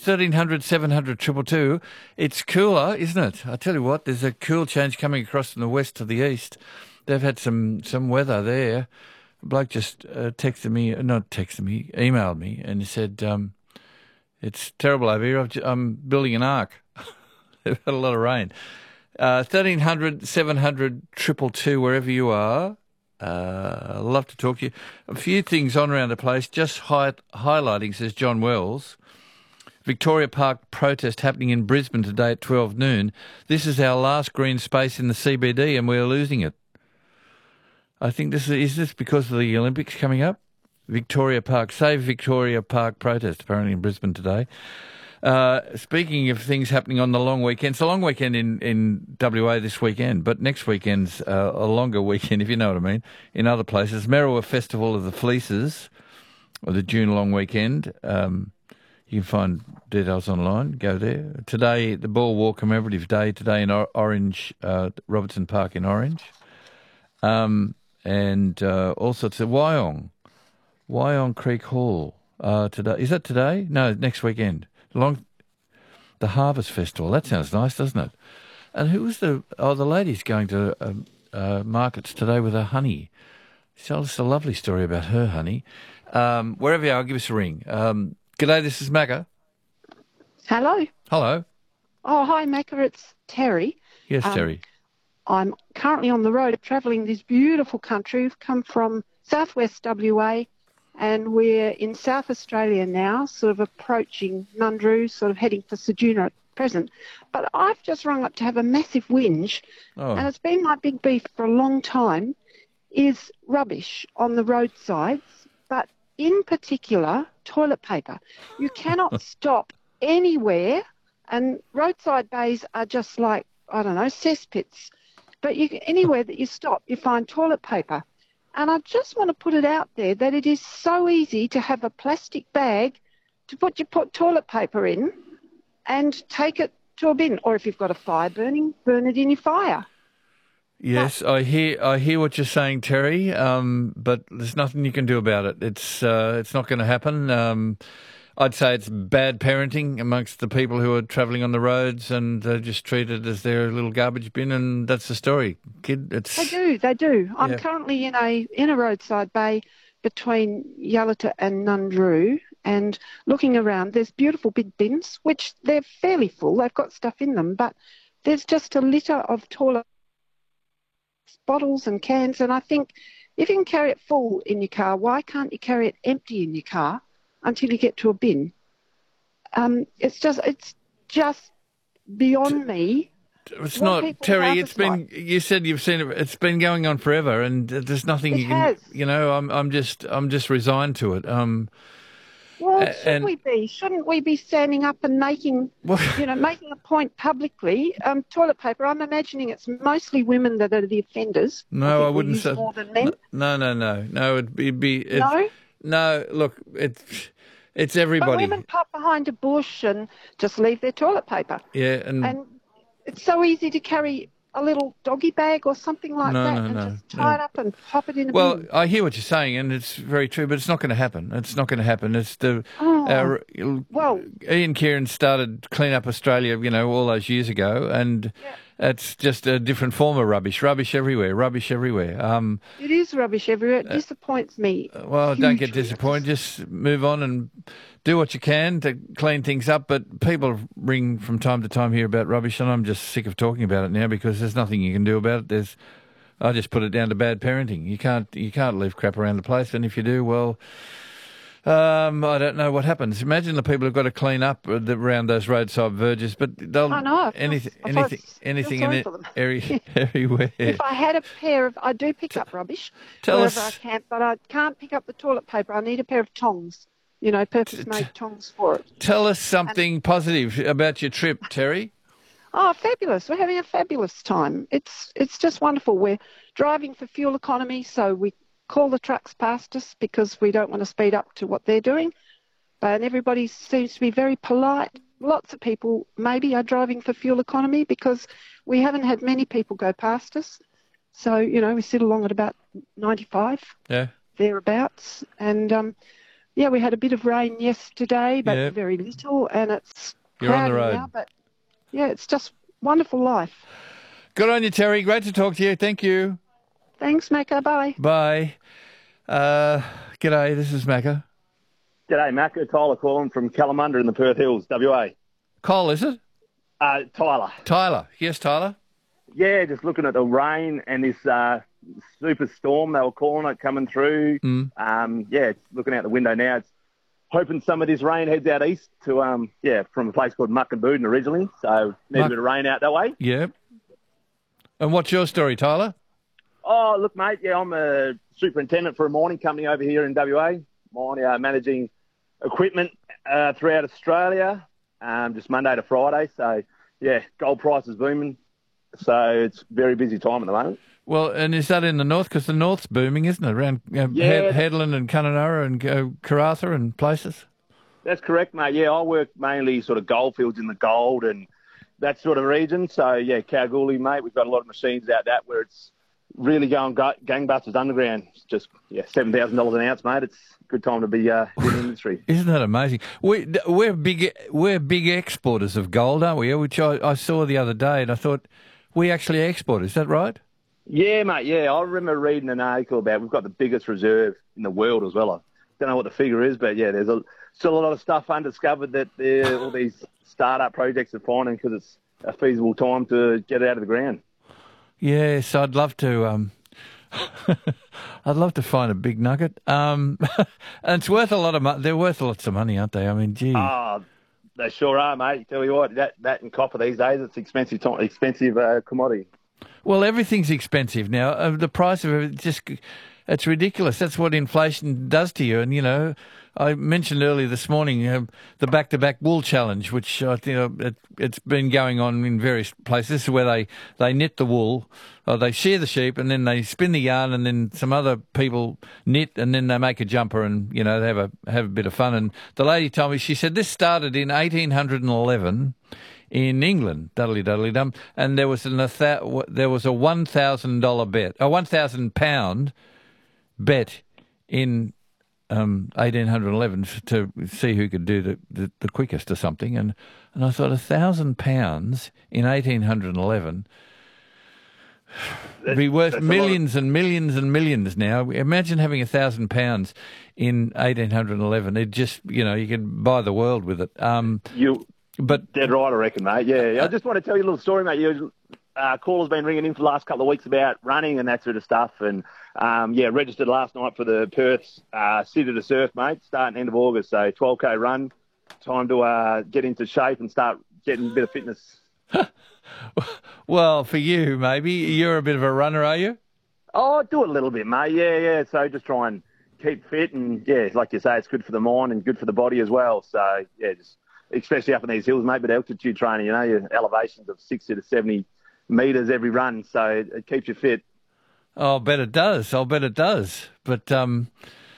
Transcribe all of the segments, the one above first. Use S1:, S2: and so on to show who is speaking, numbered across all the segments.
S1: 1300 700 222. It's cooler, isn't it? I tell you what, there's a cool change coming across from the west to the east. They've had some weather there. A bloke just emailed me, and he said, it's terrible over here. I'm building an ark. They've had a lot of rain. 1300 700 222, wherever you are. I'd love to talk to you. A few things on around the place, just highlighting, says John Wells. Victoria Park protest happening in Brisbane today at 12 noon. This is our last green space in the CBD and we're losing it. I think is this because of the Olympics coming up? Victoria Park, Save Victoria Park protest apparently in Brisbane today. Speaking of things happening on the long weekend, it's a long weekend in WA this weekend, but next weekend's a longer weekend, if you know what I mean, in other places. Merriwa Festival of the Fleeces, or the June long weekend. You can find details online. Go there. Today, the Ball War Commemorative Day, today in Orange, Robertson Park in Orange. And also to Wyong Creek Hall today. Is that today? No, next weekend. The Harvest Festival. That sounds nice, doesn't it? And who was the lady's going to markets today with her honey. She told us a lovely story about her honey. Wherever you are, give us a ring. G'day, this is Macca.
S2: Hello.
S1: Hello.
S2: Oh, hi, Macca. It's Terry.
S1: Yes, Terry.
S2: I'm currently on the road travelling this beautiful country. We've come from southwest WA and we're in South Australia now, sort of approaching Nundroo, sort of heading for Ceduna at present. But I've just rung up to have a massive whinge, and it's been my big beef for a long time, is rubbish on the roadsides, but in particular, toilet paper. You cannot stop anywhere, and roadside bays are just like, I don't know, cesspits. But anywhere that you stop, you find toilet paper. And I just want to put it out there that it is so easy to have a plastic bag to put your toilet paper in and take it to a bin. Or if you've got a fire burning, burn it in your fire.
S1: Yes, I hear what you're saying, Terry, but there's nothing you can do about it. It's not going to happen. I'd say it's bad parenting amongst the people who are travelling on the roads and they're just treated as their little garbage bin, and that's the story, kid.
S2: They do. I'm currently in a roadside bay between Yalata and Nundroo, and looking around, there's beautiful big bins, which they're fairly full. They've got stuff in them, but there's just a litter of toilet bottles and cans, and I think if you can carry it full in your car, why can't you carry it empty in your car until you get to a bin? It's just beyond me.
S1: It's not, Terry. It's been. You said you've seen it. It's been going on forever, and there's nothing you can. You know, I'm just resigned to it.
S2: Well, shouldn't we be standing up and making a point publicly? Toilet paper. I'm imagining it's mostly women that are the offenders.
S1: No, I wouldn't say
S2: more than men.
S1: No. It'd be.
S2: No.
S1: No, look, it's everybody.
S2: But women pop behind a bush and just leave their toilet paper.
S1: Yeah, and
S2: it's so easy to carry a little doggy bag or something like that just tie it up and pop it in a bin.
S1: Well, I hear what you're saying, and it's very true, but it's not going to happen. It's not going to happen. It's Ian Kieran started Clean Up Australia, all those years ago, and it's just a different form of rubbish. Rubbish everywhere.
S2: It is rubbish everywhere. It disappoints me.
S1: Well, hugely. Don't get disappointed. Just move on and do what you can to clean things up. But people ring from time to time here about rubbish, and I'm just sick of talking about it now because there's nothing you can do about it. I just put it down to bad parenting. You can't leave crap around the place, and if you do, well, I don't know what happens. Imagine the people who've got to clean up around those roadside verges, but they'll anything in it everywhere.
S2: If I had a pair of, I do pick up rubbish wherever I can, but I can't pick up the toilet paper. I need a pair of tongs, purpose-made tongs for it.
S1: Tell us something positive about your trip, Terry.
S2: Oh, fabulous! We're having a fabulous time. It's just wonderful. We're driving for fuel economy, so we call the trucks past us because we don't want to speed up to what they're doing. And everybody seems to be very polite. Lots of people maybe are driving for fuel economy because we haven't had many people go past us. So, we sit along at about 95, thereabouts. And Yeah, we had a bit of rain yesterday, but
S1: Yeah.
S2: very little, and it's
S1: You're on the
S2: cloudy
S1: road.
S2: now. But yeah, it's just wonderful life.
S1: Good on you, Terry. Great to talk to you. Thank you.
S2: Thanks, Macca. Bye.
S1: Bye. G'day, this is Macca.
S3: G'day, Macca. Tyler calling from Kalamunda in the Perth Hills, WA.
S1: Cole, is it?
S3: Tyler.
S1: Tyler. Yes, Tyler.
S3: Yeah, just looking at the rain and this super storm they were calling it coming through. It's looking out the window now. It's hoping some of this rain heads out east to, from a place called Muckenbudin originally. So need a bit of rain out that way.
S1: Yeah. And what's your story, Tyler?
S3: Oh, look, mate, I'm a superintendent for a mining company over here in WA. Managing equipment throughout Australia, just Monday to Friday. So, gold price is booming. So it's very busy time at the moment.
S1: Well, and is that in the north? Because the north's booming, isn't it? Around Headland and Kununurra and Karratha and places?
S3: That's correct, mate. Yeah, I work mainly sort of goldfields in the gold and that sort of region. So, Kalgoorlie, mate, we've got a lot of machines out that where it's really going gangbusters underground. It's just, $7,000 an ounce, mate. It's a good time to be in the industry.
S1: Isn't that amazing? We're big exporters of gold, aren't we? Which I saw the other day and I thought, we actually export. Is that right?
S3: Yeah, mate, yeah. I remember reading an article about we've got the biggest reserve in the world as well. I don't know what the figure is, but, there's still a lot of stuff undiscovered that all these startup projects are finding because it's a feasible time to get it out of the ground.
S1: Yes, I'd love to. I'd love to find a big nugget. And it's worth a lot of money. They're worth lots of money, aren't they? I mean, gee.
S3: They sure are, mate. Tell you what, that and copper these days, it's expensive commodity.
S1: Well, everything's expensive now. The price of it it's ridiculous. That's what inflation does to you. And, I mentioned earlier this morning the back-to-back wool challenge, which I think it's been going on in various places. This is where they knit the wool, or they shear the sheep, and then they spin the yarn, and then some other people knit, and then they make a jumper, and they have a bit of fun. And the lady told me, she said this started in 1811 in England, dum, and there was a $1,000 bet, a £1,000 bet in 1811 to see who could do the quickest or something, and I thought £1,000 in 1811 would be worth millions and millions and millions now. Imagine having £1,000 in 1811. It just you could buy the world with it. But
S3: dead right, I reckon, mate. Yeah. I just want to tell you a little story, mate. Caller's been ringing in for the last couple of weeks about running and that sort of stuff, and registered last night for the Perth City to Surf, mate, starting end of August. So 12K run, time to get into shape and start getting a bit of fitness.
S1: Well, for you, maybe. You're a bit of a runner, are you?
S3: Oh, I do it a little bit, mate. Yeah. So just try and keep fit, and like you say, it's good for the mind and good for the body as well. So just especially up in these hills, mate, but altitude training, your elevations of 60 to 70 metres every run, so it keeps you fit.
S1: Oh, I'll bet it does. But, I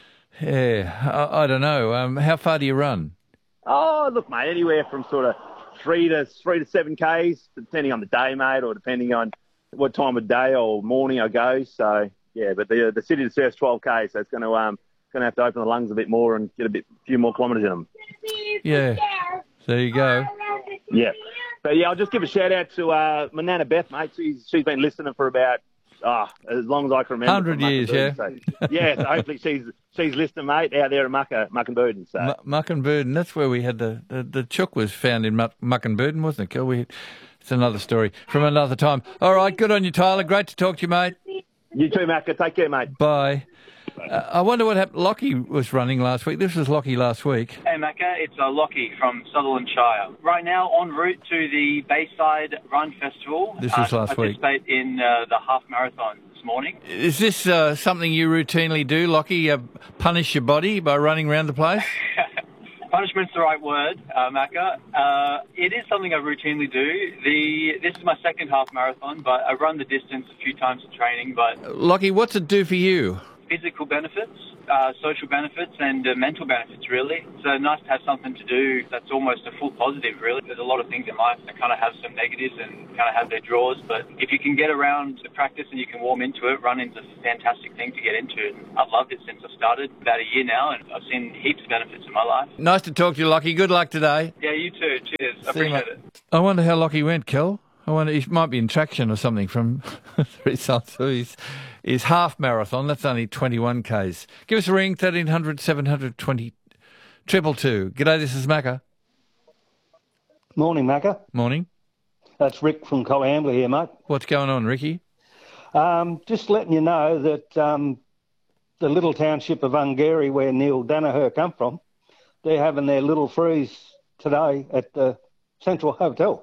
S1: don't know. How far do you run?
S3: Oh, look, mate, anywhere from sort of 3 to 7 Ks, depending on the day, mate, or depending on what time of day or morning I go. So, but the City to Surf's 12K, so it's going to have to open the lungs a bit more and get a few more kilometres in them.
S1: Yeah, there you go.
S3: Yeah. But, I'll just give a shout-out to my Nana Beth, mate. She's been listening for about, as long as I can remember.
S1: 100 years, yeah.
S3: So, so hopefully she's listening, mate, out there in Muckenbudin. So.
S1: Muckenbudin, that's where we had the chook was found in Muckenbudin, wasn't it? It's another story from another time. All right, good on you, Tyler. Great to talk to you, mate.
S3: You too, Macca. Take care, mate.
S1: Bye. I wonder what happened. Lockie was running last week. This was Lockie last week.
S4: Hey, Macca. It's Lockie from Sutherland Shire. Right now, en route to the Bayside Run Festival.
S1: This was last week.
S4: Participate in the half marathon this morning.
S1: Is this something you routinely do, Lockie? Punish your body by running around the place?
S4: Punishment's the right word, Macca. It is something I routinely do. This is my second half marathon, but I run the distance a few times in training. But
S1: Lockie, what's it do for you?
S4: physical benefits, social benefits, and mental benefits, really. So nice to have something to do that's almost a full positive, really. There's a lot of things in life that kind of have some negatives and kind of have their draws, but if you can get around the practice and you can warm into it, running's a fantastic thing to get into. And I've loved it since I started about a year now, and I've seen heaps of benefits in my life.
S1: Nice to talk to you, Lockie. Good luck today.
S4: Yeah, you too. Cheers. I appreciate it.
S1: I wonder how Lockie went, Kel. I wonder, he might be in traction or something from the results of his half marathon. That's only 21 Ks. Give us a ring, 1300 720 222. G'day, this is Macca.
S5: Morning, Macca.
S1: Morning.
S5: That's Rick from Coambler here, mate.
S1: What's going on, Ricky?
S5: Just letting you know that the little township of Ungary, where Neil Danaher come from, they're having their little freeze today at the Central Hotel.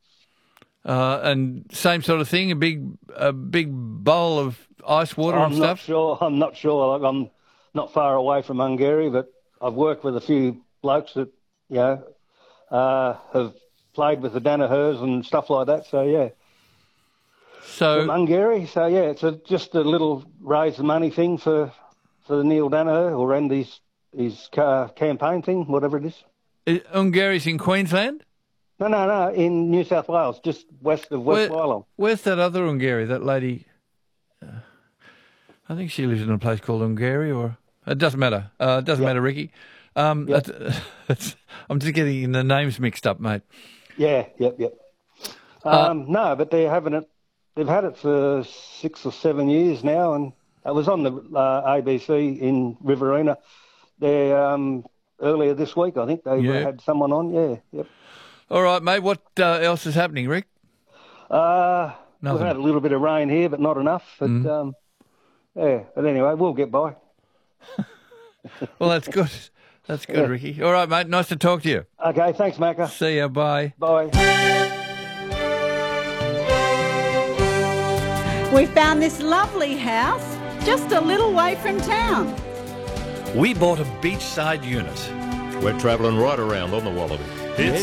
S1: And same sort of thing, a big bowl of ice water and stuff?
S5: I'm not sure. Like, I'm not far away from Hungary, but I've worked with a few blokes that, have played with the Danahers and stuff like that. So, yeah.
S1: So
S5: from Hungary. So, yeah, it's just a little raise the money thing for the Neil Danaher or end his campaign thing, whatever it is.
S1: Hungary's in Queensland?
S5: No, in New South Wales, just west of West Wyalong.
S1: Where's that other Hungary, that lady? I think she lives in a place called Hungary, or... It doesn't matter. It doesn't matter, Ricky. I'm just getting the names mixed up, mate.
S5: Yeah, yep. No, but they're having it. They've had it for 6 or 7 years now, and it was on the ABC in Riverina there earlier this week, I think. They had someone on, yep.
S1: All right, mate. What else is happening, Rick?
S5: We've had a little bit of rain here, but not enough. But, but anyway, we'll get by.
S1: Well, that's good. That's good, Ricky. All right, mate. Nice to talk to you.
S5: Okay, thanks, Macca.
S1: See ya. Bye.
S5: Bye.
S6: We found this lovely house just a little way from town.
S7: We bought a beachside unit.
S8: We're travelling right around on the Wallaby.
S7: It's